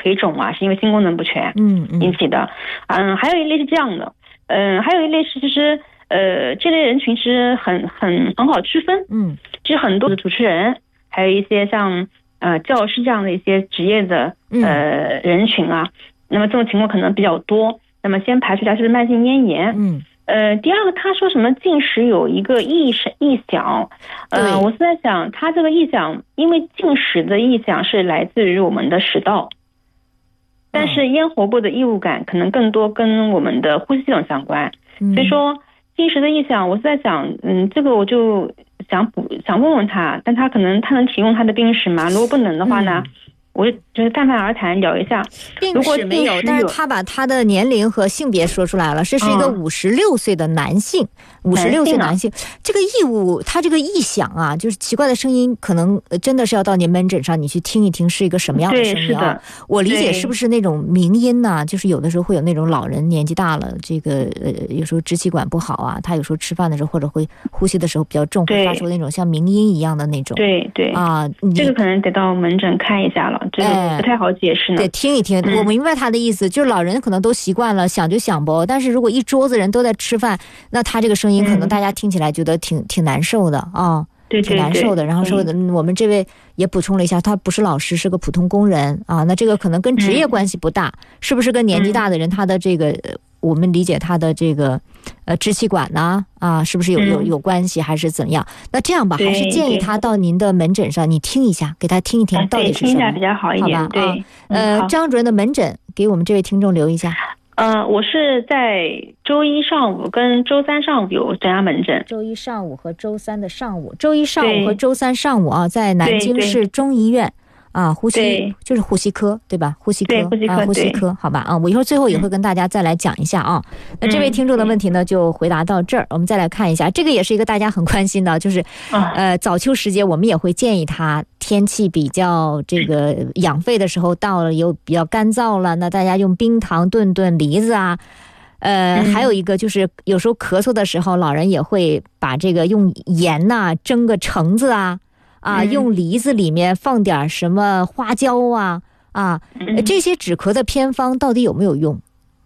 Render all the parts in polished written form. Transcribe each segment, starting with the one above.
水肿啊，是因为性功能不全引起的。还有一类是这样的，还有一类是就是这类人群是很好区分，就是很多的主持人，还有一些像教师这样的一些职业的人群啊，那么这种情况可能比较多。那么先排除掉是慢性咽炎。第二个他说什么进食有一个异响，我是在想他这个异响，因为进食的异响是来自于我们的食道，但是咽喉部的异物感可能更多跟我们的呼吸系统相关。所以说进食的异响，我是在想这个我就想问问他，但他能提供他的病史吗？如果不能的话呢，我就是泛泛而谈聊一下。 病史没有，但是他把他的年龄和性别说出来了，这是一个56岁的男性，56岁男性。这个异物，他这个异响啊，就是奇怪的声音，可能真的是要到您门诊上你去听一听是一个什么样的声音啊。我理解是不是那种鸣音呢？就是有的时候会有那种老人年纪大了，这个有时候支气管不好啊，他有时候吃饭的时候或者会呼吸的时候比较重，会发出那种像鸣音一样的那种。 对啊，这个可能得到门诊看一下了。这个不太好解释呢。 对，听一听，我明白他的意思，就是老人可能都习惯了，想就想不，但是如果一桌子人都在吃饭，那他这个声音可能大家听起来觉得挺难受的啊，挺难受的。然后说我们这位也补充了一下，他不是老师，是个普通工人啊，那这个可能跟职业关系不大，是不是跟年纪大的人他的这个我们理解他的这个支气管呢是不是有关系还是怎样？那这样吧，还是建议他到您的门诊上，你听一下，给他听一听到底是什么， 听一下比较好一点。 好吧？对，张主任的门诊给我们这位听众留一下。 我是在周一上午跟周三上午有这样门诊。 周一上午和周三的上午，周一上午和周三上午啊，在南京市中医院。呼吸就是呼吸科对吧？呼吸科好吧我一会儿最后也会跟大家再来讲一下啊。那这位听众的问题呢就回答到这儿，我们再来看一下，这个也是一个大家很关心的，就是早秋时节我们也会建议他，天气比较这个养肺的时候到了，有比较干燥了，那大家用冰糖炖梨子啊。还有一个就是有时候咳嗽的时候，老人也会把这个用盐蒸个橙子用梨子里面放点什么花椒这些止咳的偏方到底有没有用？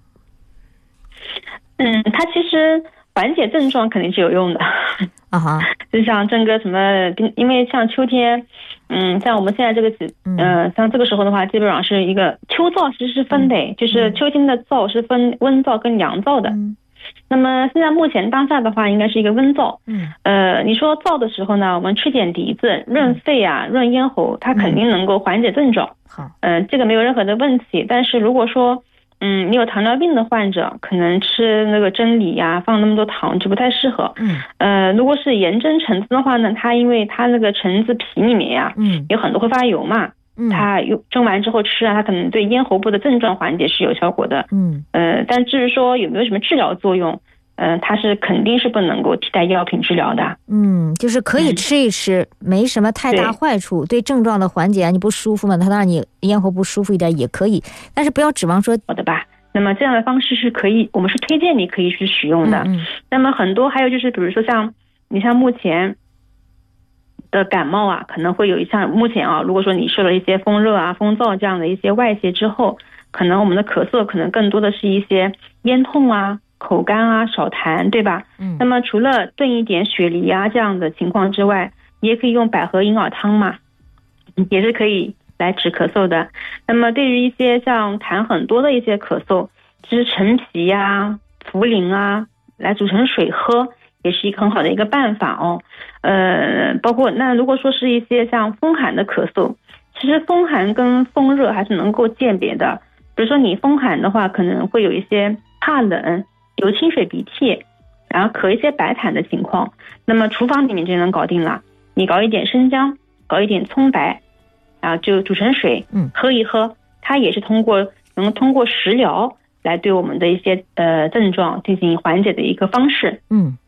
它其实缓解症状肯定是有用的就像蒸个什么，因为像秋天像我们现在这个像这个时候的话，基本上是一个秋燥，其实是分的，就是秋天的燥是分温燥跟凉燥的。那么现在目前当下的话应该是一个温燥。你说燥的时候呢，我们吃点梨子润肺润咽喉，它肯定能够缓解症状。这个没有任何的问题。但是如果说你有糖尿病的患者，可能吃那个蒸梨放那么多糖就不太适合。如果是盐蒸橙子的话呢，它因为它那个橙子皮里面有很多会发油嘛，它蒸完之后吃它可能对咽喉部的症状缓解是有效果的。但至于说有没有什么治疗作用，它是肯定是不能够替代药品治疗的。 就是可以吃一吃，没什么太大坏处，对症状的缓解你不舒服嘛，它让你咽喉不舒服一点也可以，但是不要指望说好的吧。那么这样的方式是可以，我们是推荐你可以去使用的。那么很多还有就是比如说像目前的感冒可能会有像目前如果说你受了一些风热风燥这样的一些外邪之后，可能我们的咳嗽可能更多的是一些咽痛口干少痰，对吧？那么除了炖一点雪梨这样的情况之外，也可以用百合银耳汤嘛，也是可以来止咳嗽的。那么对于一些像痰很多的一些咳嗽，其实陈皮茯苓来煮成水喝也是一个很好的一个办法包括那如果说是一些像风寒的咳嗽，其实风寒跟风热还是能够鉴别的。比如说你风寒的话，可能会有一些怕冷、有清水鼻涕，然后咳一些白痰的情况，那么厨房里面就能搞定了。你搞一点生姜，搞一点葱白，然后就煮成水喝一喝，它也是能通过食疗来对我们的一些症状进行缓解的一个方式。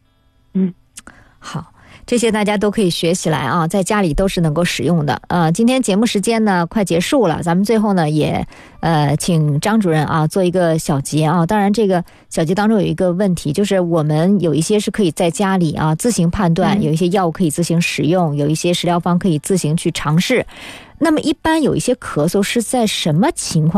好，这些大家都可以学起来在家里都是能够使用的。今天节目时间呢快结束了，咱们最后呢也请张主任做一个小结当然这个小结当中有一个问题，就是我们有一些是可以在家里自行判断，有一些药物可以自行使用，有一些食疗方可以自行去尝试。那么一般有一些咳嗽是在什么情况